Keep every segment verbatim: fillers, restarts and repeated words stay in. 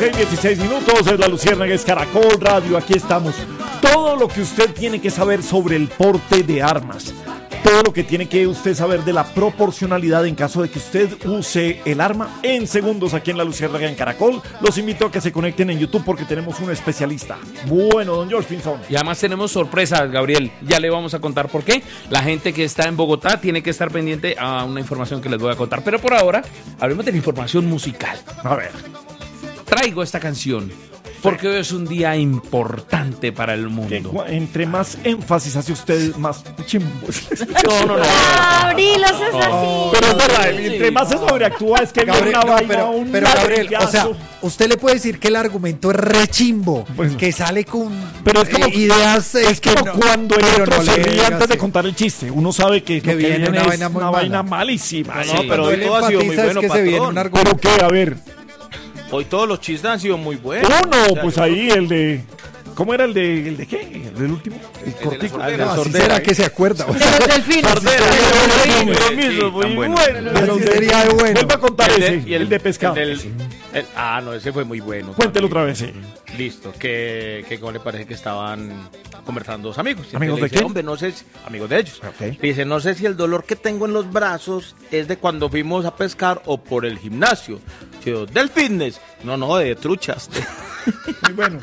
seis, dieciséis minutos, es la Luciérnaga, es Caracol Radio, aquí estamos. Todo lo que usted tiene que saber sobre el porte de armas. Todo lo que tiene que usted saber de la proporcionalidad en caso de que usted use el arma en segundos aquí en la Luciérnaga en Caracol. Los invito a que se conecten en YouTube porque tenemos un especialista. Bueno, don George Pinzón. Y además tenemos sorpresas, Gabriel. Ya le vamos a contar por qué. La gente que está en Bogotá tiene que estar pendiente a una información que les voy a contar. Pero por ahora, hablemos de la información musical. A ver. Traigo esta canción porque hoy es un día importante para el mundo. Que, entre más énfasis hace usted, más chimbo. No, no, no. Abril, eso es así. Pero es verdad, entre más se sobreactúa es que Gabriel, una no, vaina, pero, un pero Gabriel, o sea, latigazo. usted le puede decir que el argumento es rechimbo, Pues, que sale con pero es como, eh, ideas es que como no, cuando el pero otro no se le ríe diga antes de así. contar el chiste. Uno sabe que, Que lo que viene viene una es vaina muy una mala. vaina malísima. No, Sí. no, pero Cuando hoy él todo ha sido muy enfatiza es bueno, que se viene un patrón. argumento. ¿Pero qué? A ver. Hoy todos los chistes han sido muy buenos. Uno, O sea, pues yo- ahí el de... ¿Cómo era el de... ¿El de qué? ¿El del último? El de la cortico. sordera. No, así Sordera, será ¿eh? que se acuerda. De los delfines. Sordera. Sí, Compromiso, muy tan bueno. bueno. Así sería de bueno. Vuelva a contar El de- ese, y el, de pescado. el del- el- ah, no, ese fue muy bueno. Cuéntelo también. otra vez, sí. Listo, que, que como le parece que estaban conversando dos amigos. Y ¿Amigos le de dice, quién? Hombre, no sé si, amigos de ellos. Ok. Le dice, no sé si el dolor que tengo en los brazos es de cuando fuimos a pescar o por el gimnasio. Yo, del fitness. No, no, de truchas. Muy bueno.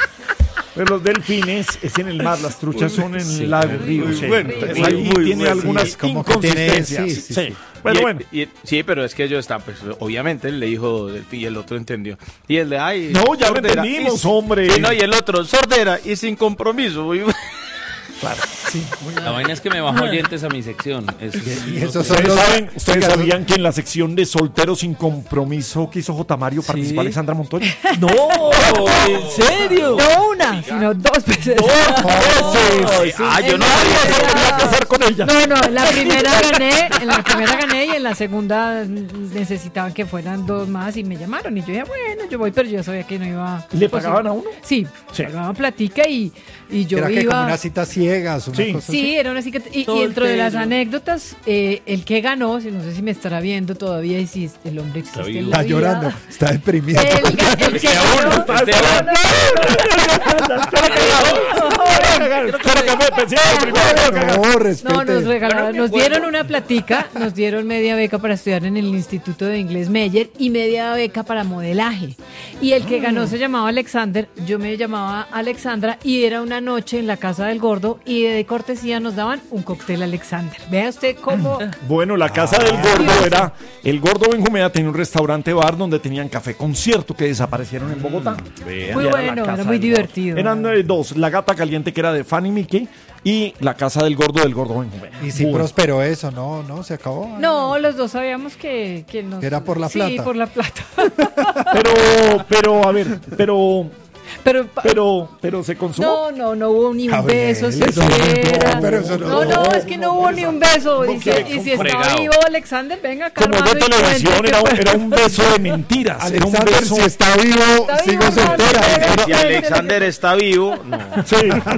Pero los delfines es en el mar, las truchas son en Sí, el lago, muy río. Sí. bueno, Entonces muy, ahí muy tiene bueno. algunas Sí, como que tiene- inconsistencias. sí, Sí, sí, sí. Bueno, Y- bueno. y- sí, pero es que ellos están, pues obviamente él le dijo Delfín y el otro entendió. Y el de, ay, No, ya lo sordera, entendimos, y- hombre. Sí, no, y el otro, sordera y sin compromiso. Muy bueno. Claro, sí. La vaina es que me bajo oyentes a mi sección. Es que- Y esos son Ustedes, los- saben, ustedes Oiga, sabían que en la sección de solteros sin compromiso que hizo J. Mario participó Alexandra Montoya. No, ¿en serio? No una, sino dos veces. Entonces, Ah, yo no nadie sabía. se volvió a casar con ella. No, no, en la primera gané, en la primera gané y en la segunda necesitaban que fueran dos más y me llamaron y yo dije, bueno, yo voy, pero yo sabía que no iba. ¿Le pues, pagaban a uno? Sí, Sí. pagaban platica y, y yo Era que iba. como unas citas ciegas, una Sí. cosa Sí, era una así que y, y dentro de las Soltero. anécdotas, eh, el que ganó, si no sé si me estará viendo todavía y si el hombre existe Está en vivo. la Está vida. llorando, está deprimido. El, ga- el que ganó, Este No, respete. no, nos regalaron, nos dieron una platica, nos dieron media beca para estudiar en el Instituto de Inglés Meyer y media beca para modelaje. Y el que ganó se llamaba Alexander, yo me llamaba Alexandra y era una noche en la casa del gordo y de cortesía nos daban un cóctel Alexander. Vea usted cómo... Bueno, la casa del gordo era... El gordo Benjumea tenía un restaurante bar donde tenían café concierto que desaparecieron en Bogotá. Muy Y era la bueno, casa era muy del divertido. gordo. Eran eh, dos, la gata caliente que era de Fanny Mickey y la casa del gordo del gordo Benjumea. Y si Bueno. prosperó eso, no, no, se acabó. No, los dos sabíamos que, que nos... Que era por la Sí, plata. por la plata. Pero, pero, a ver, pero, Pero, pero, pero se consumó. no, no, no hubo ni un Gabriel, beso eso no siquiera. no, pero eso no- No, no, es que no hubo ni un beso. Y si, qué? y si está Fregado. vivo Alexander, venga acá. Como es hermano, de y televisión, cuente era, qué un- fue. era un beso de mentiras. Era un Alexander, beso. si está vivo, Está sigo vivo, soltera. hermano. Si Alexander está vivo, no. Sí.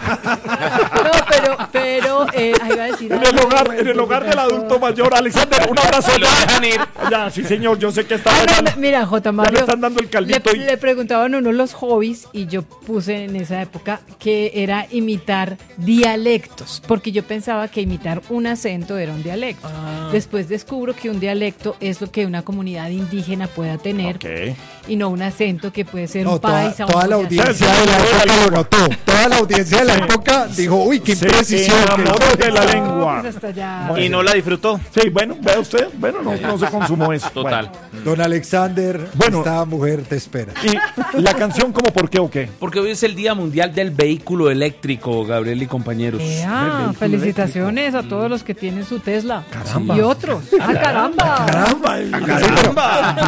No, pero, pero, eh, ahí iba a decir. En el hogar, en el hogar del adulto mayor, Alexander, un abrazo. Se lo dejan ir. Ya, sí, señor, yo sé que está. Ah, no, ya- mira, J. ya le Mario, están dando el caldito le, y- le preguntaban a uno los hobbies y yo puse en esa época que era imitar dialectos, porque yo pensaba que imitar un acento era un dialecto. Ah. Después descubro que un dialecto es lo que una comunidad indígena pueda tener Ok. y no un acento que puede ser No, un toda, paisa. toda un la boyacense. audiencia de la época lo notó. Toda la audiencia de la época dijo, uy, qué Se imprecisión. enamoró de la No, lengua. pues hasta ya. Y no la disfrutó. Sí, bueno, vea usted, bueno, no, no se consumó eso. Total. Don Alexander, Bueno. esta mujer te espera. Bueno, ¿y la canción como por qué o qué? Porque hoy es el Día Mundial del Vehículo Eléctrico, Gabriel y compañeros. Ea, felicitaciones a todos los que tienen su Tesla. Caramba. Y otros. ¡Ah, caramba! Caramba, el- ¡Caramba!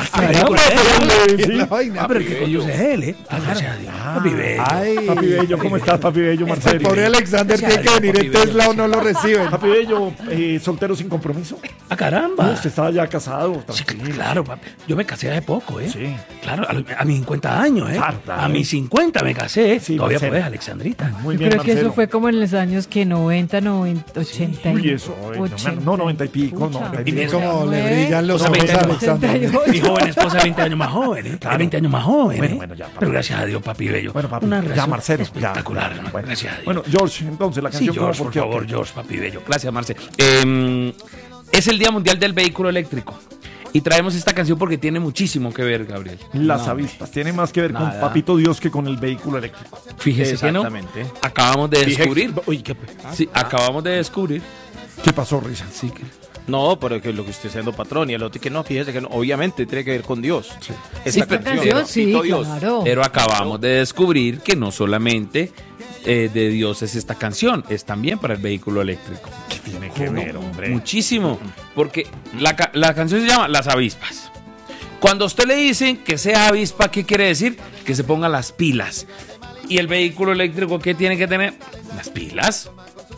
Sí. la vaina. Ah, pero el que conduce es él, ¿eh? Gracias a Dios. Papi bello. Ay, Papi Bello, ¿cómo estás, Papi Bello, el Marcelo? pobre Alexander tiene que venir en Papi bello. Tesla no lo reciben. Papi Bello, eh, soltero sin compromiso. ¡Ah, caramba! No, usted estaba ya casado. Sí, tranquilo. claro, papi. Yo me casé hace poco, ¿eh? Sí. Claro, a, lo- a mis cincuenta años, ¿eh? Claro, claro. A mis cincuenta me casé, ¿eh? Sí, Todavía Marcelo. podés, Alexandrita. Muy Yo bien, creo que Marcelo. eso fue como en los años que noventa, noventa, ochenta. Uy, eso, eh, no, no, noventa y pico, Pucha. noventa y Y pico. mira, Como le nueve, brillan los no, ojos veinte a años. Alexander. setenta y ocho. Mi joven esposa es veinte años más joven, ¿eh? Claro. Es veinte años más joven, Bueno, ¿eh? bueno, ya, papi. Pero gracias a Dios, papi bello. Bueno, papi, Una ya, relación Marcelo, ya. espectacular, hermano. Bueno, Gracias a Dios. bueno, George, entonces la Sí, canción George, como por qué, favor, o qué? George, papi bello. Gracias, Marce. Eh, es el Día Mundial del Vehículo Eléctrico. Y traemos esta canción porque tiene muchísimo que ver, Gabriel. Las No. avispas, tiene más que ver con Nada. Papito Dios que con el vehículo eléctrico. Fíjese que no. Exactamente. Acabamos de Dije- descubrir. Uy, qué... Sí, acabamos de descubrir. ¿Qué pasó, Risa? Sí, que. No, pero que lo que usted siendo patrón y el otro que no, fíjese que no, obviamente tiene que ver con Dios. Sí. Esta Sí, pero- Canción, sí, Papito Dios. claro. Pero acabamos de descubrir que no solamente eh, de Dios es esta canción, es también para el vehículo eléctrico. ¿Qué tiene que ver, hombre? Muchísimo. Porque la, ca- la canción se llama Las Avispas. Cuando a usted le dicen que sea avispa, ¿qué quiere decir? Que se ponga las pilas. ¿Y el vehículo eléctrico qué tiene que tener? Las pilas.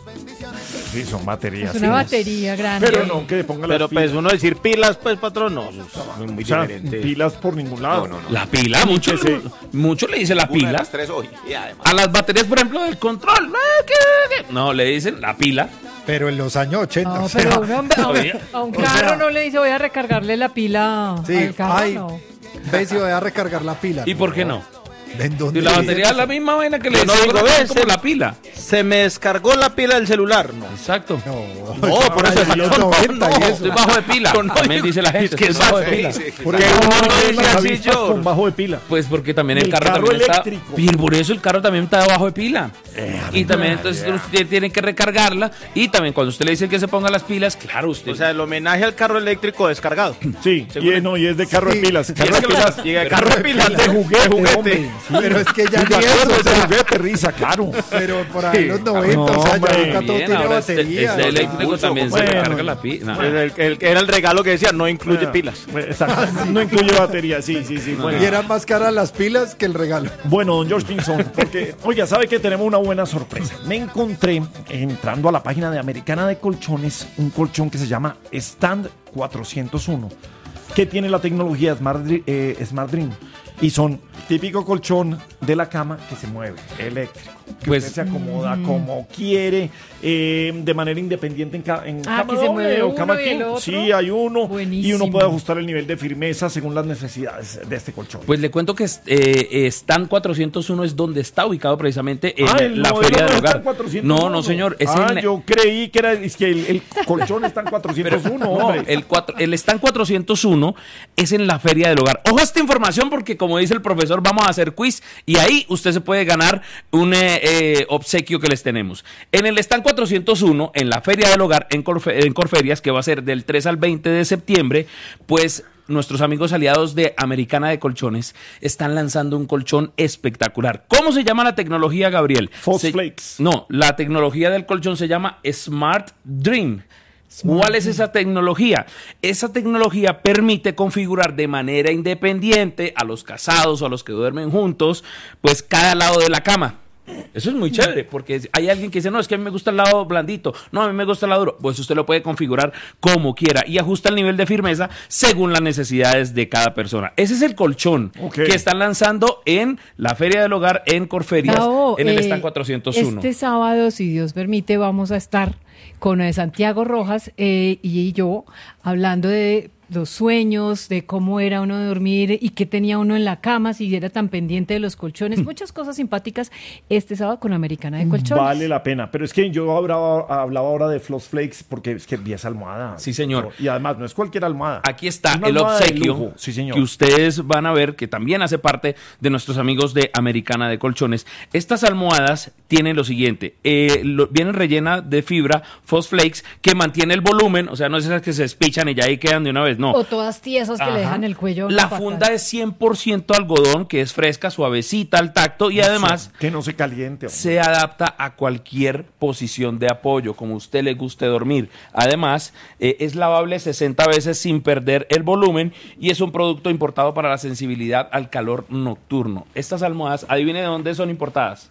Sí, son baterías. Es una sí. batería grande. Pero no, que le ponga las Pero pilas. pues uno decir pilas, pues patrón, no, eso es muy O sea, diferente. pilas por ningún lado. No, no, no. La pila, mucho, que se- mucho le dice la Una de pila. las tres hoy. Y además. A las baterías, por ejemplo, del control. eh, ¿qué, qué? No, le dicen la pila. Pero en los años ochenta. No, o sea, pero uno, a, un- Todavía. a un O carro sea- no le dice voy a recargarle la pila sí, al carro, ay, no. ve si voy a recargar la pila. ¿Y por qué no? ¿En dónde Y la dice batería es eso? la misma vaina que le Yo no dicen digo, ves, como eh. la pila. Se me descargó la pila del celular, no. Exacto. No, No, por eso en los no, noventa y no, eso. Estoy bajo de pila. No, no, También yo- dice la gente. es que estoy bajo de sí, pila. sí, Por Que eso uno no no tiene dice las así, avispas George. con bajo de pila. Pues porque también el, El carro, carro también eléctrico. está. Y por eso el carro también está debajo de pila. Eh, y también María. entonces usted tiene que recargarla. Y también cuando usted le dice que se ponga las pilas, claro, usted. O sea, el homenaje al carro eléctrico descargado. Sí, y, Según es- no, y es de carro Sí. de pilas. Y Carro es de que pilas. las- y el carro de pilas de juguete, juguete. hombre. Sí. Pero es que ya Sí, ni de eso, acuerdo, o es de sea, juguete, risa, claro. pero por ahí en los noventa, No, o sea, ya hombre, nunca todo bien, tiene ahora este, batería. este o sea, eléctrico también se Bueno. recarga la pila. No. El- el- era el regalo que decía, no incluye pilas. Exacto. No incluye batería, sí, sí, sí. Bueno. Y eran más caras las pilas que el regalo. Bueno, don George Pinzón, porque, oiga, sabe que tenemos una buena sorpresa. Me encontré, entrando a la página de Americana de Colchones, un colchón que se llama Stand cuatrocientos uno, que tiene la tecnología Smart, Dri- eh, Smart Dream. Y son típico colchón de la cama que se mueve, eléctrico. Que Pues- usted se acomoda como quiere, eh, de manera independiente en, ca- en Ah, cama que se doble mueve o uno cama y el king. otro. Sí, hay uno. Y Buenísimo. uno puede ajustar el nivel de firmeza según las necesidades de este colchón. Pues le cuento que eh, Stan cuatrocientos uno es donde está ubicado precisamente en Ah, el la modelo Feria no del está Hogar. en cuatrocientos No, uno. no, señor. Es ah, en, yo creí que era es que el, el colchón está en cuatrocientos uno, No, hombre. el, cuatro, el stand cuatrocientos uno es en la Feria del Hogar. Ojo a esta información porque, como dice el profesor, vamos a hacer quiz y ahí usted se puede ganar un eh, eh, obsequio que les tenemos. En el stand cuatrocientos uno, en la Feria del Hogar, en, Corfe- en Corferias, que va a ser del tres al veinte de septiembre, pues nuestros amigos aliados de Americana de Colchones están lanzando un colchón espectacular. ¿Cómo se llama la tecnología, Gabriel? Fosflakes. Se- No, la tecnología del colchón se llama Smart Dream. ¿Cuál es esa tecnología? Esa tecnología permite configurar de manera independiente a los casados o a los que duermen juntos, pues cada lado de la cama. Eso es muy chévere, porque hay alguien que dice, no, es que a mí me gusta el lado blandito, no, a mí me gusta el lado duro. Pues usted lo puede configurar como quiera y ajusta el nivel de firmeza según las necesidades de cada persona. Ese es el colchón Ok. que están lanzando en la Feria del Hogar en Corferias, Gabo, en el eh, stand cuatrocientos uno. Este sábado, si Dios permite, vamos a estar con eh, Santiago Rojas eh, y yo hablando de los sueños, de cómo era uno de dormir y qué tenía uno en la cama, si era tan pendiente de los colchones, muchas cosas simpáticas este sábado con Americana de Colchones. Vale la pena. Pero es que yo hablaba, hablaba ahora de Floss Flakes porque es que vi esa almohada. Sí, señor. Y además, no es cualquier almohada. Aquí está Es una el almohada de obsequio lujo. Sí, señor. que ustedes van a ver que también hace parte de nuestros amigos de Americana de Colchones. Estas almohadas tienen lo siguiente, eh, lo- vienen rellenas de fibra Fosflakes que mantiene el volumen, o sea, no es esas que se despichan y ya ahí quedan de una vez, no. O todas tiesas que Ajá. le dejan el cuello. La fatal. funda es cien por ciento algodón, que es fresca, suavecita al tacto y además Que no se caliente. hombre. se adapta a cualquier posición de apoyo, como a usted le guste dormir. Además, eh, es lavable sesenta veces sin perder el volumen y es un producto importado para la sensibilidad al calor nocturno. Estas almohadas, adivine de dónde son importadas.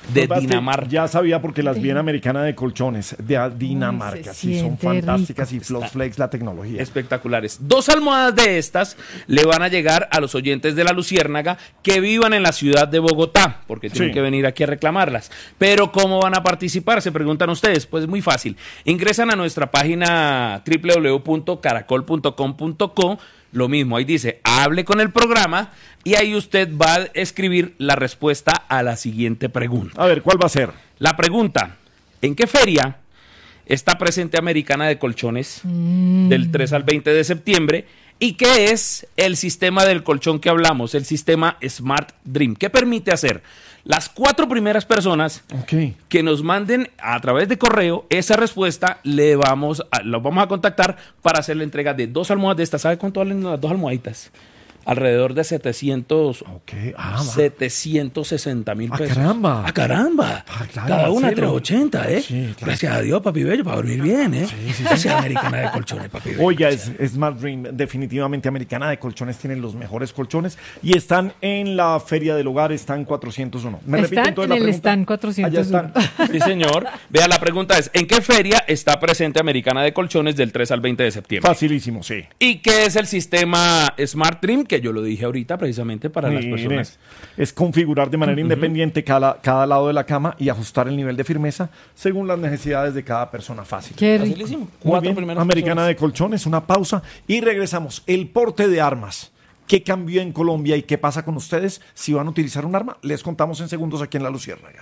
de Lo que pasa es que Dinamarca. Ya sabía porque las vi en Americana de Colchones, de Dinamarca. se Sí, son siente fantásticas y Floss Flex la tecnología. Espectaculares. Dos almohadas de estas le van a llegar a los oyentes de La Luciérnaga que vivan en la ciudad de Bogotá, porque tienen Sí. que venir aquí a reclamarlas. Pero ¿cómo van a participar? Se preguntan ustedes. Pues muy fácil. Ingresan a nuestra página doble u doble u doble u punto caracol punto com punto co. Lo mismo, ahí dice, hable con el programa y ahí usted va a escribir la respuesta a la siguiente pregunta. A ver, ¿cuál va a ser? La pregunta, ¿en qué feria está presente Americana de Colchones del tres al veinte de septiembre? ¿Y qué es el sistema del colchón que hablamos? El sistema Smart Dream. ¿Qué permite hacer? Las cuatro primeras personas Ok. que nos manden a través de correo esa respuesta, le vamos a, los vamos a contactar para hacer la entrega de dos almohadas de estas. ¿Sabe cuánto valen las dos almohaditas? Alrededor de setecientos, Ok. Ah, va. setecientos sesenta mil ¡Ah, pesos. caramba! ¡Ah, caramba! Ah, claro, Cada una Marcelo. trescientos ochenta, ¿eh? Sí, claro. Gracias a Dios, papi bello, para dormir bien, ¿eh? Gracias a Americana de Colchones, papi bello. Oiga, es, Smart Dream, definitivamente Americana de Colchones tienen los mejores colchones y están en la Feria del Hogar, están cuatrocientos uno. ¿Me repite Están entonces en la el pregunta? stand cuatrocientos uno. Allá están. Sí, señor. Vea, la pregunta es, ¿en qué feria está presente Americana de Colchones del tres al veinte de septiembre? Facilísimo, sí. ¿Y qué es el sistema Smart Dream? Que yo lo dije ahorita precisamente para las Mire, personas. es configurar de manera independiente cada, cada lado de la cama y ajustar el nivel de firmeza según las necesidades de cada persona. Fácil. Qué rico. Facilísimo. Muy Cuatro bien, primeras Americana personas. de Colchones, una pausa y regresamos. El porte de armas. ¿Qué cambió en Colombia y qué pasa con ustedes si van a utilizar un arma? Les contamos en segundos aquí en La Luciérnaga.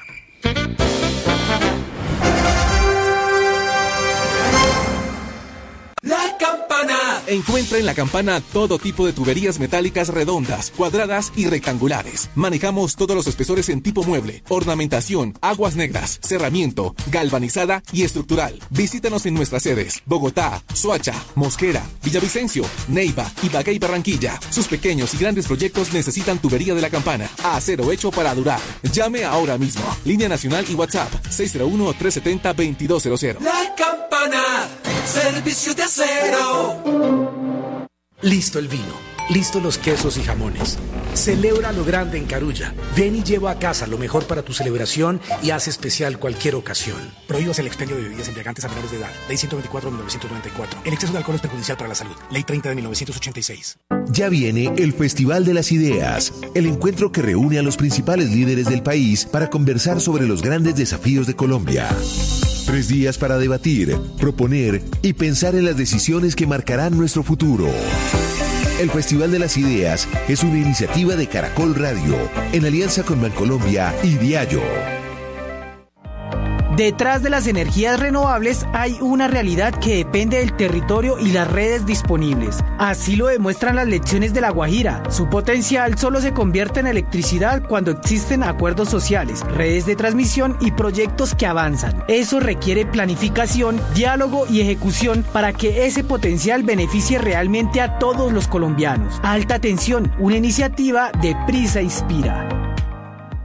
La Campana. Encuentra en La Campana todo tipo de tuberías metálicas redondas, cuadradas y rectangulares. Manejamos todos los espesores en tipo mueble, ornamentación, aguas negras, cerramiento, galvanizada y estructural. Visítanos en nuestras sedes: Bogotá, Soacha, Mosquera, Villavicencio, Neiva, Ibagué y Barranquilla. Sus pequeños y grandes proyectos necesitan tubería de La Campana. Acero hecho para durar. Llame ahora mismo. Línea nacional y WhatsApp seis cero uno, tres siete cero, dos dos cero cero. La Campana, servicio de acero. Listo el vino, listo los quesos y jamones. Celebra lo grande en Carulla. Ven y lleva a casa lo mejor para tu celebración y haz especial cualquier ocasión. Prohíbas el expendio de bebidas embriagantes a menores de edad. Ley ciento veinticuatro de mil novecientos noventa y cuatro. El exceso de alcohol es perjudicial para la salud. Ley treinta de mil novecientos ochenta y seis. Ya viene el Festival de las Ideas, el encuentro que reúne a los principales líderes del país para conversar sobre los grandes desafíos de Colombia. Tres días para debatir, proponer y pensar en las decisiones que marcarán nuestro futuro. El Festival de las Ideas es una iniciativa de Caracol Radio, en alianza con Bancolombia y Diallo. Detrás de las energías renovables hay una realidad que depende del territorio y las redes disponibles. Así lo demuestran las lecciones de La Guajira. Su potencial solo se convierte en electricidad cuando existen acuerdos sociales, redes de transmisión y proyectos que avanzan. Eso requiere planificación, diálogo y ejecución para que ese potencial beneficie realmente a todos los colombianos. Alta Tensión, una iniciativa de Prisa Inspira.